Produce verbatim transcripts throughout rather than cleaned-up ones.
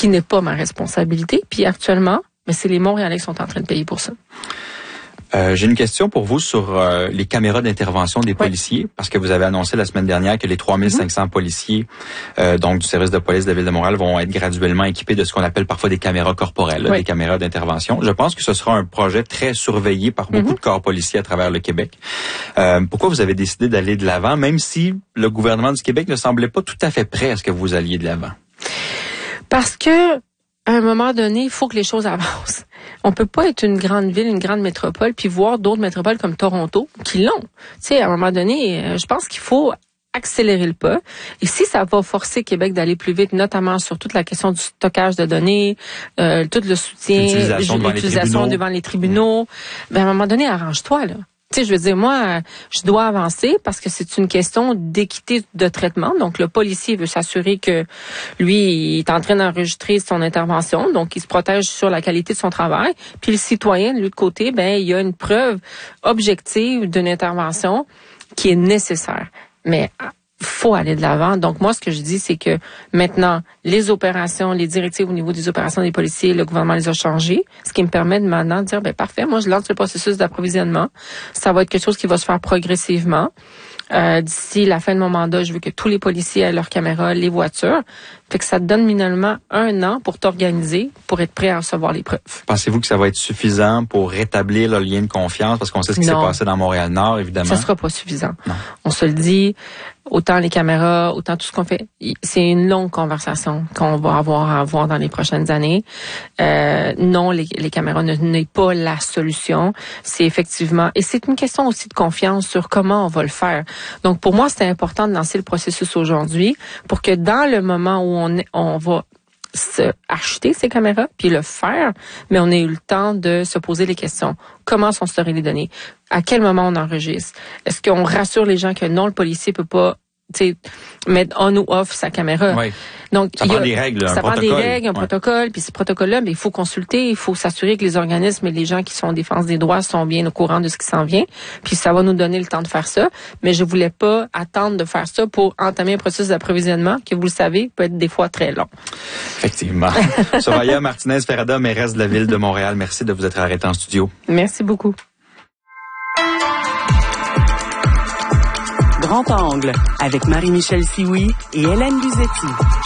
qui n'est pas ma responsabilité. Puis actuellement, mais c'est les Montréalais qui sont en train de payer pour ça. Euh, j'ai une question pour vous sur euh, les caméras d'intervention des oui. policiers, parce que vous avez annoncé la semaine dernière que les trois mille cinq cents mm-hmm. policiers euh, donc du service de police de la Ville de Montréal vont être graduellement équipés de ce qu'on appelle parfois des caméras corporelles, là, oui. des caméras d'intervention. Je pense que ce sera un projet très surveillé par beaucoup mm-hmm. de corps policiers à travers le Québec. Euh, pourquoi vous avez décidé d'aller de l'avant, même si le gouvernement du Québec ne semblait pas tout à fait prêt à ce que vous alliez de l'avant? Parce que à un moment donné, il faut que les choses avancent. On peut pas être une grande ville, une grande métropole, puis voir d'autres métropoles comme Toronto qui l'ont. Tu sais, à un moment donné, je pense qu'il faut accélérer le pas. Et si ça va forcer Québec d'aller plus vite, notamment sur toute la question du stockage de données, euh, tout le soutien, l'utilisation, devant, l'utilisation les devant les tribunaux, ben à un moment donné, arrange-toi, là. Tu sais, je veux dire, moi, je dois avancer parce que c'est une question d'équité de traitement. Donc, le policier veut s'assurer que lui, il est en train d'enregistrer son intervention. Donc, il se protège sur la qualité de son travail. Puis, le citoyen, de l'autre côté, ben, il y a une preuve objective d'une intervention qui est nécessaire. Mais faut aller de l'avant. Donc, moi, ce que je dis, c'est que maintenant, les opérations, les directives au niveau des opérations des policiers, le gouvernement les a changées, ce qui me permet de maintenant de dire, ben parfait, moi, je lance le processus d'approvisionnement. Ça va être quelque chose qui va se faire progressivement. Euh, d'ici la fin de mon mandat, je veux que tous les policiers aient leurs caméras, les voitures. Fait que ça te donne minimalement un an pour t'organiser, pour être prêt à recevoir les preuves. Pensez-vous que ça va être suffisant pour rétablir le lien de confiance? Parce qu'on sait ce qui non. s'est passé dans Montréal-Nord, évidemment. Ça sera pas suffisant. Non. On se le dit, autant les caméras, autant tout ce qu'on fait. C'est une longue conversation qu'on va avoir à avoir dans les prochaines années. Euh, non, les, les caméras ne n'est pas la solution. C'est effectivement... Et c'est une question aussi de confiance sur comment on va le faire. Donc, pour moi, c'était important de lancer le processus aujourd'hui pour que dans le moment où on, on va se acheter ces caméras puis le faire, mais on ait eu le temps de se poser les questions. Comment sont storées les données? À quel moment on enregistre? Est-ce qu'on rassure les gens que non, le policier peut pas mettre on ou off sa caméra? Oui. Donc, ça il y a, prend des règles, un ça protocole. prend des règles, un ouais. protocole, puis ce protocole-là, mais il faut consulter, il faut s'assurer que les organismes et les gens qui sont en défense des droits sont bien au courant de ce qui s'en vient, puis ça va nous donner le temps de faire ça, mais je voulais pas attendre de faire ça pour entamer un processus d'approvisionnement qui, vous le savez, peut être des fois très long. Effectivement. Soraya Martinez-Ferrada, mairesse de la Ville de Montréal, merci de vous être arrêtée en studio. Merci beaucoup. Grand Angle, avec Marie-Michel Sioui et Hélène Luzetti.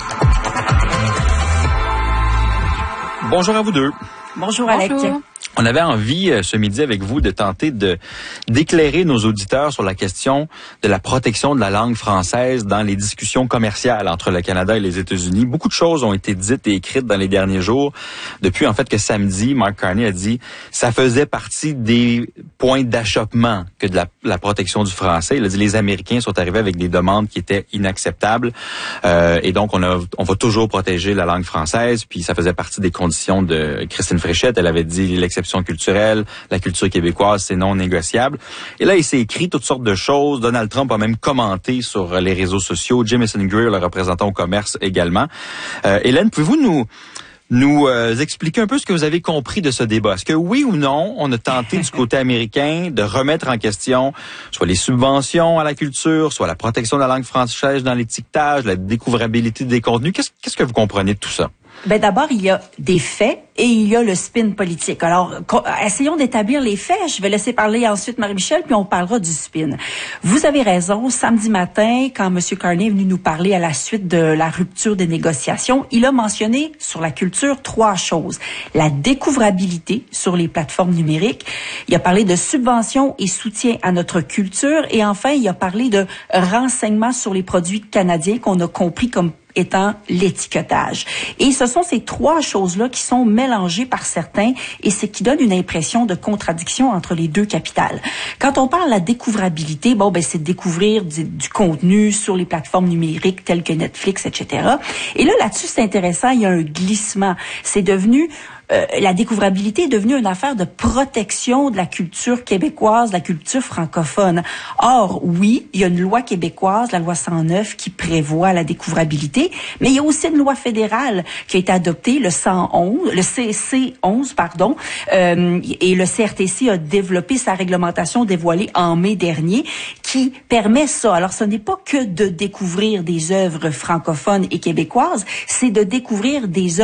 Bonjour à vous deux. Bonjour, Alec. Bonjour. On avait envie euh, ce midi avec vous de tenter de d'éclairer nos auditeurs sur la question de la protection de la langue française dans les discussions commerciales entre le Canada et les États-Unis. Beaucoup de choses ont été dites et écrites dans les derniers jours. Depuis en fait que samedi, Mark Carney a dit ça faisait partie des points d'achoppement que de la, la protection du français. Il a dit les Américains sont arrivés avec des demandes qui étaient inacceptables euh, et donc on a on va toujours protéger la langue française. Puis ça faisait partie des conditions de Christine Fréchette. Elle avait dit l'exception culturelle, la culture québécoise, c'est non négociable. Et là, il s'est écrit toutes sortes de choses. Donald Trump a même commenté sur les réseaux sociaux. Jamieson Greer, le représentant au commerce également. Euh, Hélène, pouvez-vous nous nous euh, expliquer un peu ce que vous avez compris de ce débat? Est-ce que oui ou non, on a tenté du côté américain de remettre en question soit les subventions à la culture, soit la protection de la langue française dans l'étiquetage, la découvrabilité des contenus? Qu'est-ce, qu'est-ce que vous comprenez de tout ça? Ben d'abord, il y a des faits et il y a le spin politique. Alors, essayons d'établir les faits. Je vais laisser parler ensuite Marie-Michel, puis on parlera du spin. Vous avez raison. Samedi matin, quand M. Carney est venu nous parler à la suite de la rupture des négociations, il a mentionné sur la culture trois choses. La découvrabilité sur les plateformes numériques. Il a parlé de subventions et soutien à notre culture. Et enfin, il a parlé de renseignements sur les produits canadiens qu'on a compris comme étant l'étiquetage. Et ce sont ces trois choses-là qui sont mélangées par certains et c'est qui donne une impression de contradiction entre les deux capitales. Quand on parle de la découvrabilité, bon, ben, c'est de découvrir du, du contenu sur les plateformes numériques telles que Netflix, et cetera. Et là, là-dessus, c'est intéressant, il y a un glissement. C'est devenu Euh, la découvrabilité est devenue une affaire de protection de la culture québécoise, de la culture francophone. Or, oui, il y a une loi québécoise, la loi cent neuf, qui prévoit la découvrabilité, mais il y a aussi une loi fédérale qui a été adoptée, le cent onze, le C C onze, pardon, euh, et le C R T C a développé sa réglementation dévoilée en mai dernier, qui permet ça. Alors, ce n'est pas que de découvrir des œuvres francophones et québécoises, c'est de découvrir des œuvres